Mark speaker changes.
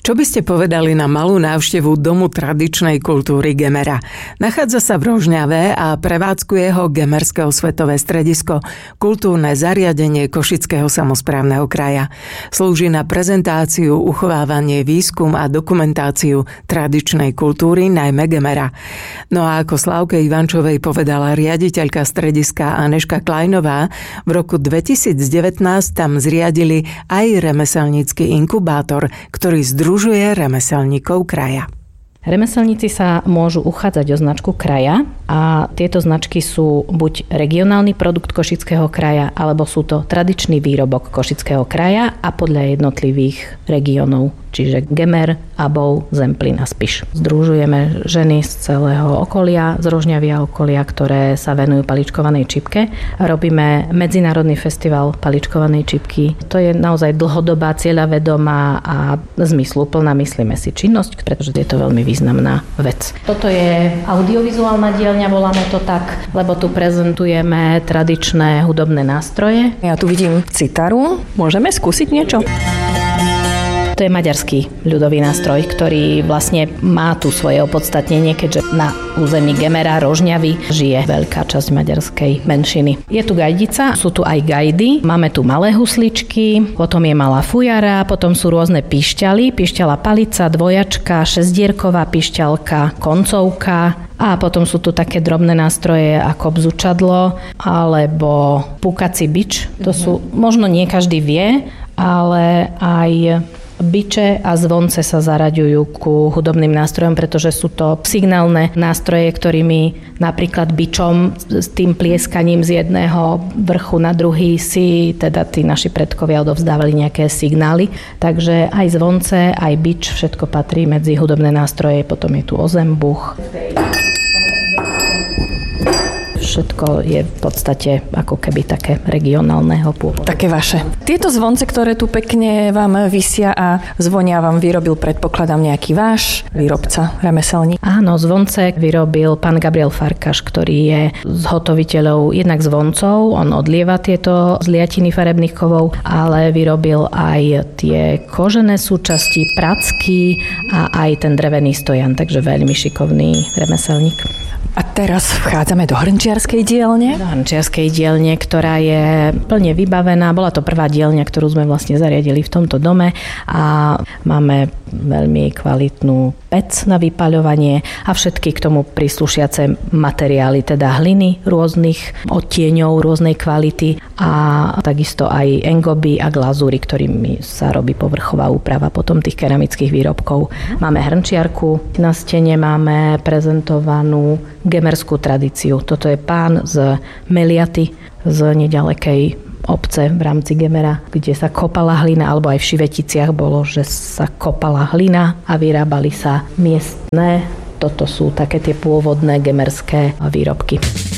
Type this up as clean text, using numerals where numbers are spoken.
Speaker 1: Čo by ste povedali na malú návštevu Domu tradičnej kultúry Gemera? Nachádza sa v Rožňave a prevádzkuje ho Gemerské osvetové stredisko, kultúrne zariadenie Košického samosprávneho kraja. Slúži na prezentáciu, uchovávanie, výskum a dokumentáciu tradičnej kultúry, najmä Gemera. No a ako Slávke Ivančovej povedala riaditeľka strediska Anežka Kleinová, v roku 2019 tam zriadili aj remeselnícky inkubátor, ktorý združuje remeselníkov kraja.
Speaker 2: Remeselníci sa môžu uchádzať o značku kraja a tieto značky sú buď regionálny produkt Košického kraja, alebo sú to tradičný výrobok Košického kraja a podľa jednotlivých regiónov, čiže Gemer, Abov, Zemplín a Spiš. Združujeme ženy z celého okolia, z Rožňavy a okolia, ktoré sa venujú paličkovanej čipke. Robíme medzinárodný festival paličkovanej čipky. To je naozaj dlhodobá, cieľavedomá a zmysluplná, myslíme si, činnosť, pretože je to veľmi významná vec. Toto je audiovizuálna dielňa, voláme to tak, lebo tu prezentujeme tradičné hudobné nástroje.
Speaker 3: Ja tu vidím citaru. Môžeme skúsiť niečo?
Speaker 2: To je maďarský ľudový nástroj, ktorý vlastne má tu svoje opodstatnenie, keďže na území Gemera, Rožňavy žije veľká časť maďarskej menšiny. Je tu gajdica, sú tu aj gajdy, máme tu malé husličky, potom je malá fujara, potom sú rôzne píšťaly, píšťala palica, dvojačka, šesdierková píšťalka, koncovka. A potom sú tu také drobné nástroje ako bzučadlo alebo púkací bič. To sú, možno nie každý vie, ale aj biče a zvonce sa zaraďujú ku hudobným nástrojom, pretože sú to signálne nástroje, ktorými napríklad bičom s tým plieskaním z jedného vrchu na druhý si teda tí naši predkovia odovzdávali nejaké signály. Takže aj zvonce, aj bič, všetko patrí medzi hudobné nástroje. Potom je tu ozembuch. Všetko je v podstate ako keby také regionálneho pôvodu.
Speaker 3: Také vaše. Tieto zvonce, ktoré tu pekne vám visia a zvonia, vám vyrobil, predpokladám, nejaký váš výrobca, remeselník?
Speaker 2: Áno, zvonce vyrobil pán Gabriel Farkaš, ktorý je zhotoviteľov jednak zvoncov. On odlieva tieto zliatiny farebných kovov, ale vyrobil aj tie kožené súčasti, pracky a aj ten drevený stojan, takže veľmi šikovný remeselník.
Speaker 3: A teraz vchádzame do hrnčiarskej dielne.
Speaker 2: Do hrnčiarskej dielne, ktorá je plne vybavená. Bola to prvá dielňa, ktorú sme vlastne zariadili v tomto dome a máme veľmi kvalitnú pec na vypaľovanie a všetky k tomu príslušiace materiály, teda hliny rôznych odtieňov, rôznej kvality a takisto aj engoby a glazúry, ktorými sa robí povrchová úprava potom tých keramických výrobkov. Máme hrnčiarku, na stene máme prezentovanú gemerskú tradíciu. Toto je pán z Meliaty, z nedalekej obce v rámci Gemera, kde sa kopala hlina, alebo aj v Šiveticiach bolo, že sa kopala hlina a vyrábali sa miestne. Toto sú také tie pôvodné gemerské výrobky.